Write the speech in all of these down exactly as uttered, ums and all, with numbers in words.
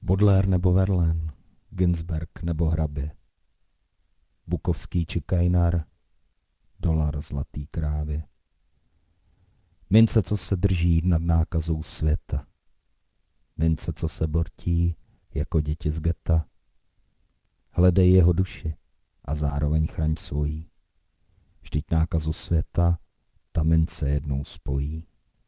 Baudelaire nebo Verlaine, Ginsberg nebo Hrabě, Bukovský či Kajnar, dolar zlatý krávě. Mince, co se drží nad nákazou světa. Mince, co se bortí jako děti z geta. Hledej jeho duši a zároveň chraň svojí. Vždyť nákazu světa ta mince jednou spojí.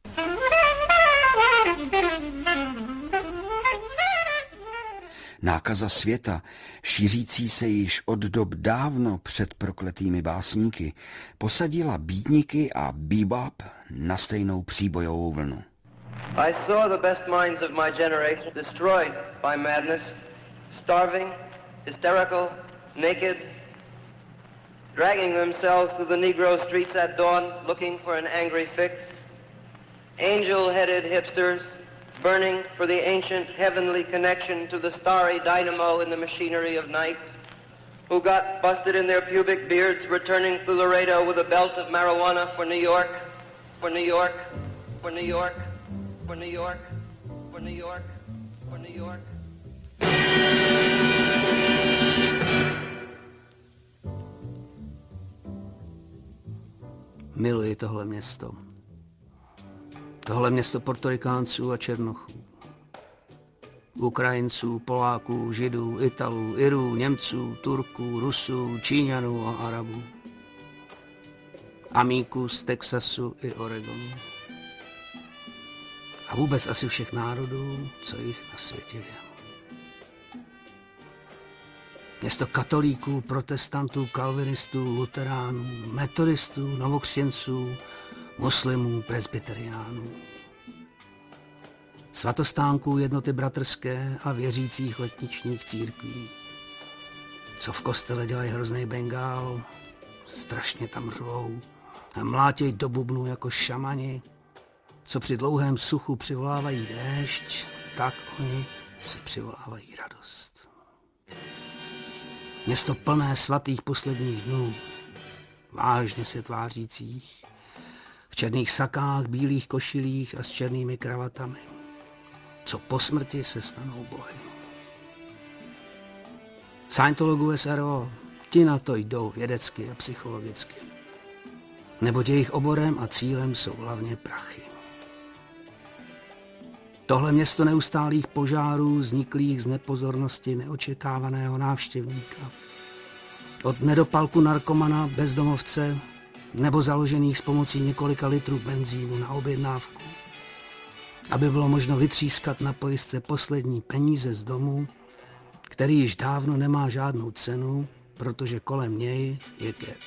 Nákaza světa, šířící se již od dob dávno před prokletými básníky, posadila beatniky a bebop na stejnou příbojovou vlnu. I saw the best minds of my generation destroyed by madness, starving, hysterical, naked, dragging themselves through the Negro streets at dawn looking for an angry fix, angel-headed hipsters burning for the ancient heavenly connection to the starry dynamo in the machinery of night, who got busted in their pubic beards returning through Laredo with a belt of marijuana for New York, for New York, for New York, for New York, for New York, for New York. Miluji tohle město. Tohle město Portorikánců a Černochů. Ukrajinců, Poláků, Židů, Italů, Irů, Němců, Turků, Rusů, Číňanů a Arabů. Amíků z Texasu i Oregonu. A vůbec asi všech národů, co jich na světě je. Město katolíků, protestantů, kalvinistů, luteránů, metodistů, novokřtěnců, muslimů, presbyteriánů. Svatostánků jednoty bratrské a věřících letničních církví. Co v kostele dělají hrozný bengál, strašně tam řvou a mlátěj do bubnu jako šamani. Co při dlouhém suchu přivolávají déšť, tak oni si přivolávají radost. Město plné svatých posledních dnů, vážně se tvářících, v černých sakách, bílých košilích a s černými kravatami, co po smrti se stanou bohy. Scientologů S R O, ti na to jdou vědecky a psychologicky, neboť jejich oborem a cílem jsou hlavně prachy. Tohle město neustálých požárů vzniklých z nepozornosti neočekávaného návštěvníka. Od nedopalku narkomana, bezdomovce nebo založených s pomocí několika litrů benzínu na objednávku. Aby bylo možno vytřískat na pojistce poslední peníze z domu, který již dávno nemá žádnou cenu, protože kolem něj je ghetto.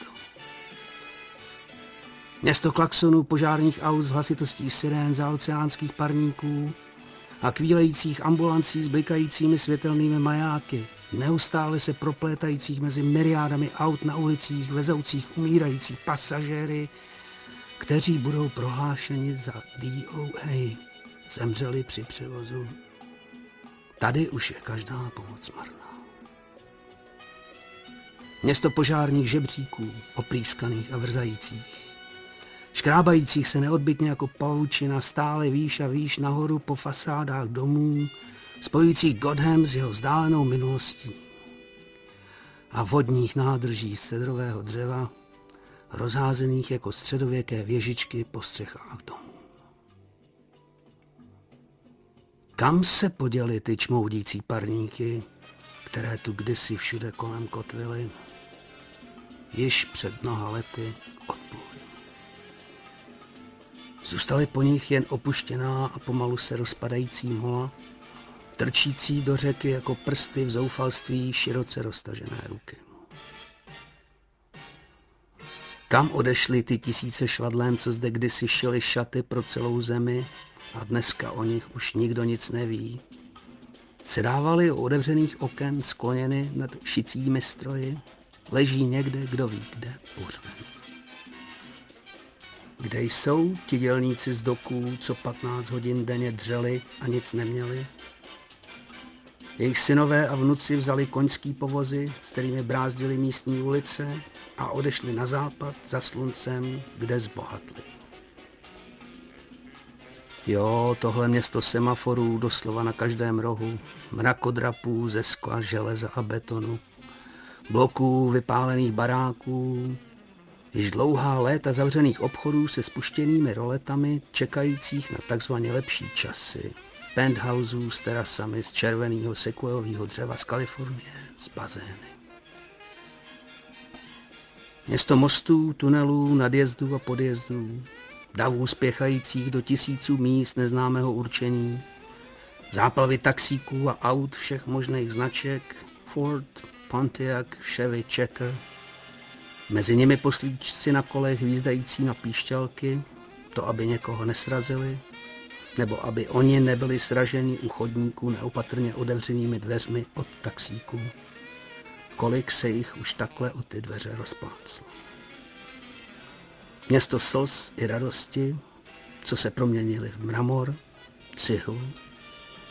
Město klaxonů, požárních aut s hlasitostí sirén, zaoceánských parníků a kvílejících ambulancí s blikajícími světelnými majáky, neustále se proplétajících mezi myriádami aut na ulicích, vezoucích umírající pasažéry, kteří budou prohlášeni za D O A, zemřeli při převozu. Tady už je každá pomoc marná. Město požárních žebříků, oprýskaných a vrzajících, škrábajících se neodbytně jako pavučina stále výš a výš nahoru po fasádách domů, spojujících Godham s jeho vzdálenou minulostí a vodních nádrží z cedrového dřeva, rozházených jako středověké věžičky po střechách domů. Kam se poděly ty čmoudící parníky, které tu kdysi všude kolem kotvily? Již před mnoha lety odpluly. Zůstaly po nich jen opuštěná a pomalu se rozpadající mola, trčící do řeky jako prsty v zoufalství široce roztažené ruky. Kam odešly ty tisíce švadlén, co zde kdysi šily šaty pro celou zemi a dneska o nich už nikdo nic neví? Sedávali u otevřených oken skloněny nad šicími stroji, leží někde, kdo ví kde, pohřbení. Kde jsou ti dělníci z doků, co patnáct hodin denně dřeli a nic neměli? Jejich synové a vnuci vzali koňský povozy, s kterými brázdili místní ulice a odešli na západ za sluncem, kde zbohatli. Jo, tohle město semaforů doslova na každém rohu, mrakodrapů ze skla, železa a betonu, bloků, vypálených baráků, již dlouhá léta zavřených obchodů se spuštěnými roletami, čekajících na takzvaně lepší časy, penthouseů s terasami z červeného sekvojového dřeva z Kalifornie, z bazény. Město mostů, tunelů, nadjezdů a podjezdů, davů spěchajících do tisíců míst neznámého určení, záplavy taxíků a aut všech možných značek, Ford, Pontiac, Chevy, Checker, mezi nimi poslíčci na kolech hvízdající na píšťalky, to aby někoho nesrazili, nebo aby oni nebyli sraženi u chodníků neopatrně otevřenými dveřmi od taxíků. Kolik se jich už takhle o ty dveře rozpláclo. Město slz i radosti, co se proměnily v mramor, cihlu